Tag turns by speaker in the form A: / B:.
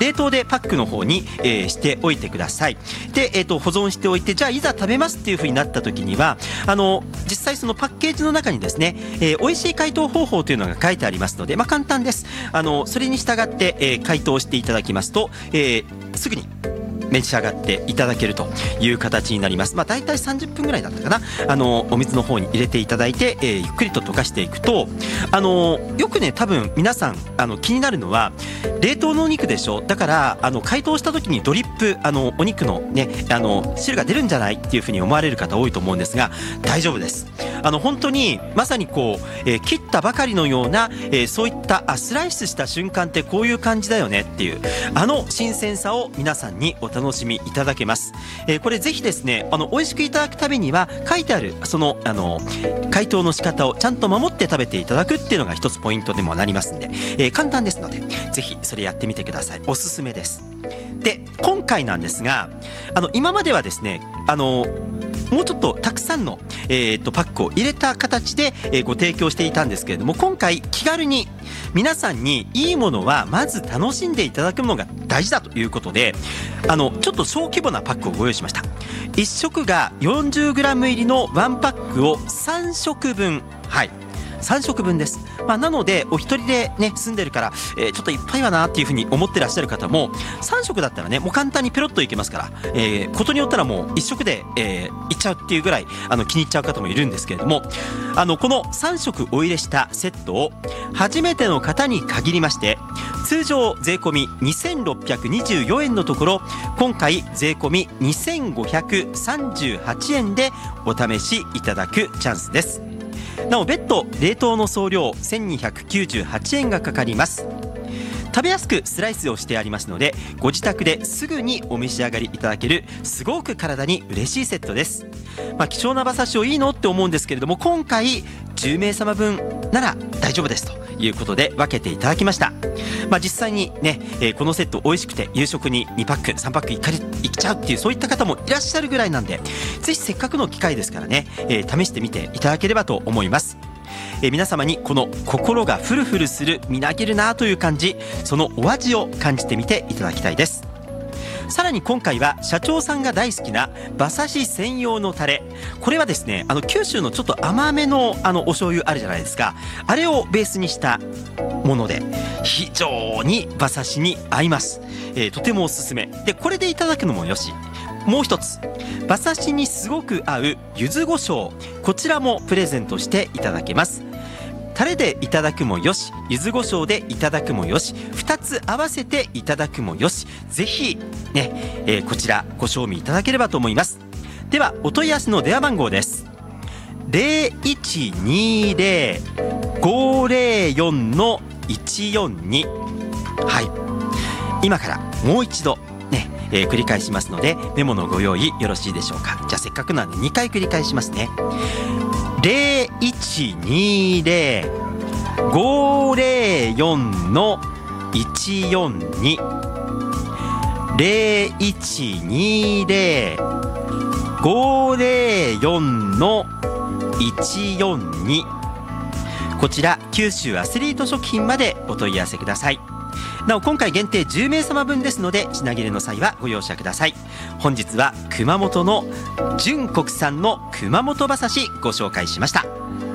A: 冷凍でパックの方に、しておいてください。で、保存しておいて、じゃあいざ食べますっていう風になった時には実際そのパッケージの中にですね、美味しい解凍方法というのが書いてありますので、簡単です。それに従って、解凍していただきますと、すぐに召し上がっていただけるという形になります。だいたい30分ぐらいだったかな。お水の方に入れていただいて、ゆっくりと溶かしていくと、よくね、多分皆さん気になるのは冷凍のお肉でしょ。だから解凍した時にドリップお肉のね汁が出るんじゃないっていうふうに思われる方多いと思うんですが、大丈夫です。本当にまさにこう、切ったばかりのような、そういったスライスした瞬間ってこういう感じだよねっていう新鮮さを皆さんにお楽しみいただけます。これぜひですね美味しくいただくためには書いてあるその解凍の仕方をちゃんと守って食べていただくっていうのが一つポイントでもなりますので、簡単ですのでぜひそれやってみてください。おすすめです。で、今回なんですが今まではですねもうちょっとたくさんの、パックを入れた形で、ご提供していたんですけれども、今回気軽に皆さんにいいものはまず楽しんでいただくのが大事だということでちょっと小規模なパックをご用意しました。1食が 40g 入りの1パックを3食分、3食分です。なのでお一人でね住んでるから、ちょっといっぱいはなっていうふうに思ってらっしゃる方も3食だったらねもう簡単にペロッといけますから、ことによったらもう1食で、いっちゃうっていうぐらい気に入っちゃう方もいるんですけれども、この3食お入れしたセットを初めての方に限りまして通常税込み2624円のところ、今回税込み2538円でお試しいただくチャンスです。なお別途冷凍の送料1298円がかかります。食べやすくスライスをしてありますのでご自宅ですぐにお召し上がりいただけるすごく体に嬉しいセットです。貴重な馬刺しをいいのって思うんですけれども、今回10名様分なら大丈夫ですということで分けていただきました。実際にね、このセット美味しくて夕食に2パック3パックいっちゃうっていうそういった方もいらっしゃるぐらいなんで、ぜひせっかくの機会ですからね、試してみていただければと思います。皆様にこの心がフルフルするみなぎるなという感じ、そのお味を感じてみていただきたいです。さらに今回は社長さんが大好きな馬刺し専用のタレ、これはですね九州のちょっと甘めのお醤油あるじゃないですか、あれをベースにしたもので非常に馬刺しに合います。とてもおすすめで、これでいただくのもよし、もう一つ馬刺しにすごく合う柚子胡椒、こちらもプレゼントしていただけます。タレでいただくもよし、柚子胡椒でいただくもよし、2つ合わせていただくもよし、ぜひね、こちらご賞味いただければと思います。ではお問い合わせの電話番号です。 0120-504-142、今からもう一度ね、繰り返しますのでメモのご用意よろしいでしょうか。じゃあせっかくなので2回繰り返しますね。0120-504-142 0120-504-142、こちら九州アスリート食品までお問い合わせください。なお今回限定10名様分ですので品切れの際はご容赦ください。本日は熊本の純国産の熊本馬刺しご紹介しました。